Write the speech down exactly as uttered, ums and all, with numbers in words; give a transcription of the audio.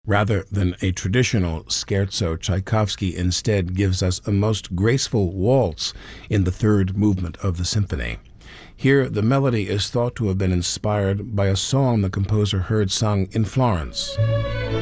Rather than a traditional scherzo, Tchaikovsky instead gives us a most graceful waltz in the third movement of the symphony. Here, the melody is thought to have been inspired by a song the composer heard sung in Florence.